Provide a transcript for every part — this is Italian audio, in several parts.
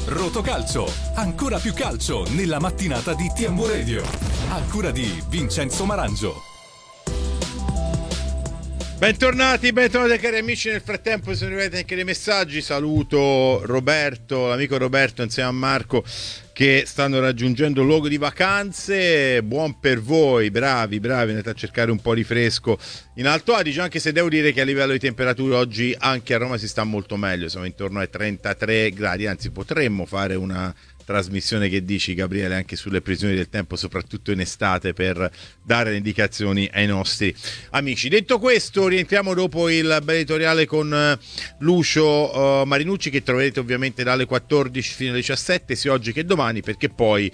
Rotocalcio, ancora più calcio nella mattinata di TMW Radio. A cura di Vincenzo Marangio. Bentornati cari amici. Nel frattempo sono arrivati anche dei messaggi. Saluto Roberto, l'amico Roberto insieme a Marco, che stanno raggiungendo il luogo di vacanze. Buon per voi, bravi, andate a cercare un po' di fresco in Alto Adige, anche se devo dire che a livello di temperature oggi anche a Roma si sta molto meglio, siamo intorno ai 33 gradi, anzi potremmo fare una trasmissione, che dici Gabriele, anche sulle previsioni del tempo, soprattutto in estate, per dare le indicazioni ai nostri amici. Detto questo, rientriamo dopo il bel editoriale con Lucio Marinucci, che troverete ovviamente dalle 14 fino alle 17, sia oggi che domani, perché poi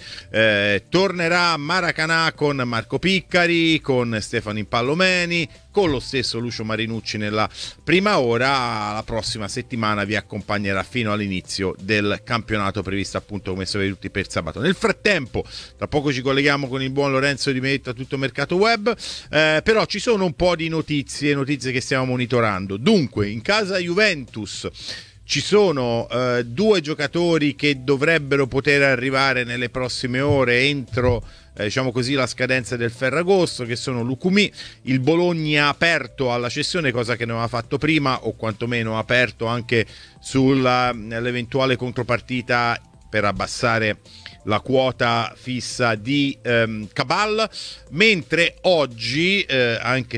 tornerà Maracanà con Marco Piccari, con Stefano Impallomeni, con lo stesso Lucio Marinucci nella prima ora. La prossima settimana vi accompagnerà fino all'inizio del campionato, previsto appunto, come sapete tutti, per sabato. Nel frattempo, tra poco ci colleghiamo con il buon Lorenzo Di Metta, tutto mercato web, però ci sono un po' di notizie che stiamo monitorando. Dunque, in casa Juventus ci sono due giocatori che dovrebbero poter arrivare nelle prossime ore, entro diciamo così la scadenza del Ferragosto, che sono Lucumí. Il Bologna ha aperto alla cessione, cosa che non aveva fatto prima, o quantomeno ha aperto anche sull'eventuale contropartita per abbassare la quota fissa di Cabal, mentre oggi, anche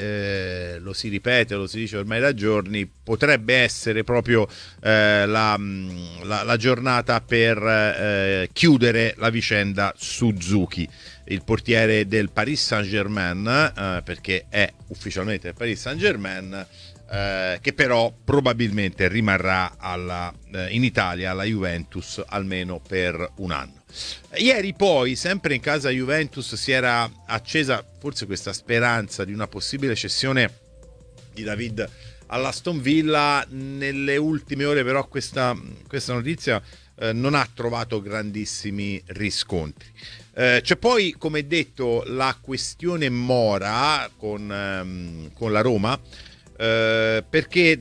se lo si ripete, lo si dice ormai da giorni, potrebbe essere proprio la giornata per chiudere la vicenda Suzuki, il portiere del Paris Saint-Germain, perché è ufficialmente il Paris Saint-Germain, che però probabilmente rimarrà in Italia alla Juventus almeno per un anno. Ieri poi, sempre in casa Juventus, si era accesa forse questa speranza di una possibile cessione di David all'Aston Villa. Nelle ultime ore però questa notizia non ha trovato grandissimi riscontri. C'è poi, come detto, la questione Mora con la Roma, perché